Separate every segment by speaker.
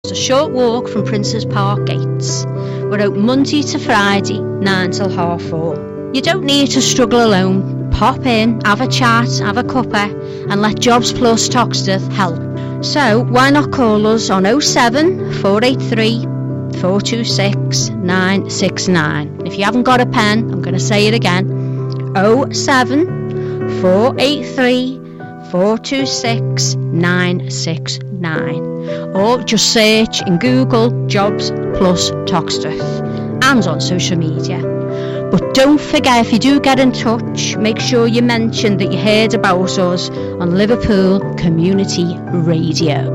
Speaker 1: a short walk from Princes Park gates. We're open Monday to Friday, 9 till 4:30. You don't need to struggle alone. Pop in, have a chat, have a cuppa, and let Jobs Plus Toxteth help. So why not call us on 07 483 426 969. If you haven't got a pen, I'm going to say it again. 07 483 426 969. Or just search in Google Jobs Plus Toxteth and on social media. But don't forget, if you do get in touch, make sure you mention that you heard about us on Liverpool Community Radio.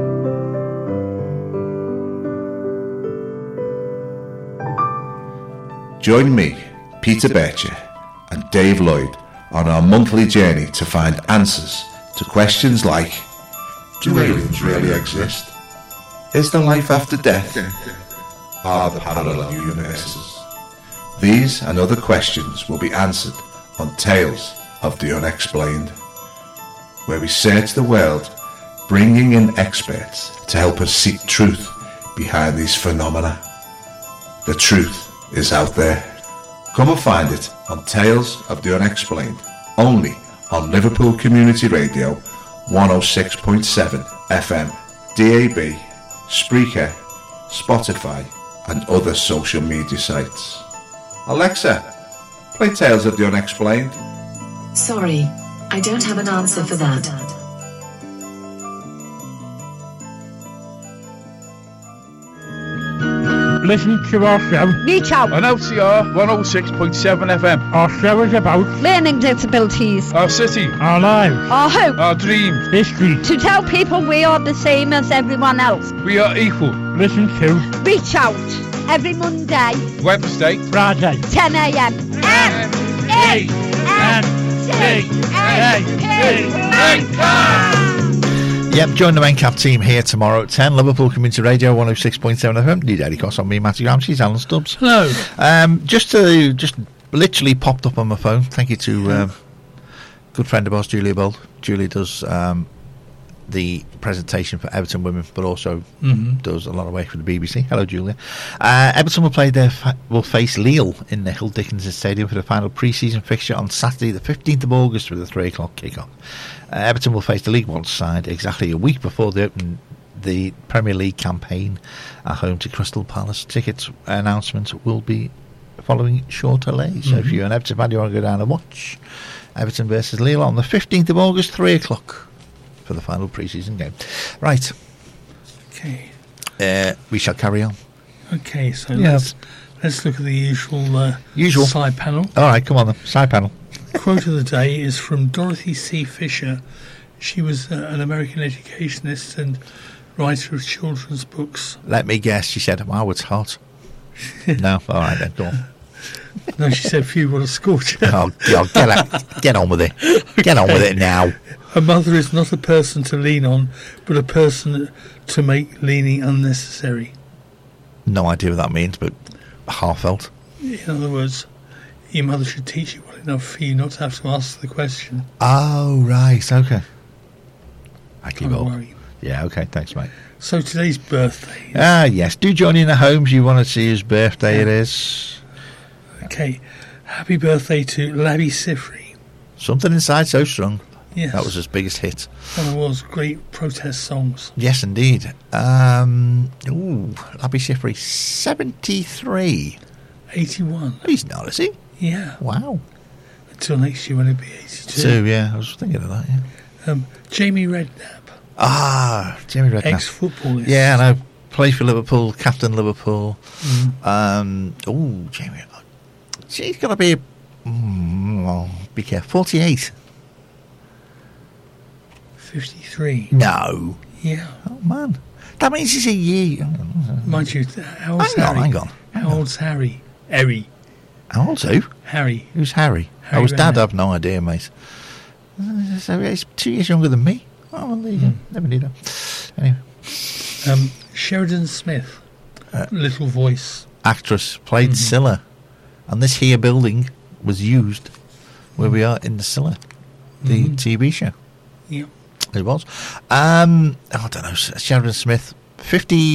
Speaker 2: Join me, Peter Bircher, and Dave Lloyd on our monthly journey to find answers to questions like: do aliens really exist? Is there life after death? Are there parallel universes? These and other questions will be answered on Tales of the Unexplained, where we search the world, bringing in experts to help us seek truth behind these phenomena. The truth is out there. Come and find it on Tales of the Unexplained, only on Liverpool Community Radio 106.7 FM, DAB, Spreaker, Spotify and other social media sites. Alexa, play Tales of the Unexplained.
Speaker 3: Sorry, I don't have an answer for that.
Speaker 4: Listen to our show.
Speaker 5: Reach out
Speaker 6: on LCR 106.7 FM.
Speaker 4: Our show is about
Speaker 5: learning disabilities,
Speaker 6: our city,
Speaker 4: our lives,
Speaker 5: our hope,
Speaker 6: our dreams,
Speaker 4: history.
Speaker 5: To tell people we are the same as everyone else.
Speaker 6: We are equal.
Speaker 4: Listen to
Speaker 5: Reach Out every Monday,
Speaker 6: Wednesday,
Speaker 4: Friday,
Speaker 5: 10 a.m.
Speaker 7: Yep, join the Mencap team here tomorrow at 10. Liverpool Community Radio 106.7 FM. Need Eddie Cross on me, Matthew Ramsey's Alan Stubbs.
Speaker 4: Hello.
Speaker 7: Just literally popped up on my phone. Thank you to good friend of ours, Julia Bold. Julia does the presentation for Everton Women, but also does a lot of work for the BBC. Hello, Julia. Everton will face Lille in the Hill Dickinson Stadium for the final pre-season fixture on Saturday the 15th of August with a 3 o'clock kick-off. Everton will face the League One side exactly a week before they open the Premier League campaign at home to Crystal Palace. Tickets announcement will be following shortly. So if you're an Everton fan, you want to go down and watch Everton versus Lille on the 15th of August, 3 o'clock for the final pre-season game. Right.
Speaker 8: Okay.
Speaker 7: We shall carry on.
Speaker 8: Okay, so let's look at the usual side panel.
Speaker 7: All right, come on then. Side panel.
Speaker 8: Quote of the day is from Dorothy C. Fisher. She was an American educationist and writer of children's books.
Speaker 7: Let me guess, she said, wow, it's hot. No? All right then, go on.
Speaker 8: No, she said, phew, what a scorcher.
Speaker 7: Oh, get on with it. Get on with it now.
Speaker 8: A mother is not a person to lean on, but a person to make leaning unnecessary.
Speaker 7: No idea what that means, but heartfelt.
Speaker 8: In other words, your mother should teach you well enough for you not to have to ask the question.
Speaker 7: Oh, right, okay.
Speaker 8: Don't worry.
Speaker 7: Yeah, okay, thanks, mate.
Speaker 8: So today's birthday.
Speaker 7: Yes. Do join in the homes. You want to see whose birthday it is.
Speaker 8: Okay. Happy birthday to Labby Sifri.
Speaker 7: Something Inside So Strong.
Speaker 8: Yes.
Speaker 7: That was his biggest hit.
Speaker 8: One of Wales' great protest songs.
Speaker 7: Yes, indeed. Labby Sifri, 73.
Speaker 8: 81.
Speaker 7: He's not, is he?
Speaker 8: Yeah.
Speaker 7: Wow.
Speaker 8: Until next year when he'll be 82.
Speaker 7: So, yeah, I was thinking of that, yeah.
Speaker 8: Jamie Redknapp.
Speaker 7: Jamie Redknapp.
Speaker 8: Ex-footballist.
Speaker 7: Yeah, I know. Played for Liverpool, captain Liverpool. Jamie. She's got to be, be careful, 48.
Speaker 8: 53.
Speaker 7: No.
Speaker 8: Yeah.
Speaker 7: Oh, man. That means he's a year.
Speaker 8: Mind you, how old's Harry?
Speaker 7: Hang on.
Speaker 8: How old's Harry? Harry.
Speaker 7: How old's who?
Speaker 8: Harry.
Speaker 7: Who's Harry?
Speaker 8: Harry
Speaker 7: His dad,
Speaker 8: Redknapp.
Speaker 7: I have no idea, mate. So he's 2 years younger than me. Oh, well, there you go. Never knew that. Anyway.
Speaker 8: Sheridan Smith. Little voice.
Speaker 7: Actress. Played Scylla. And this here building was used where we are in the Scylla. The TV show.
Speaker 8: Yeah.
Speaker 7: It was. I don't know. Sheridan Smith 50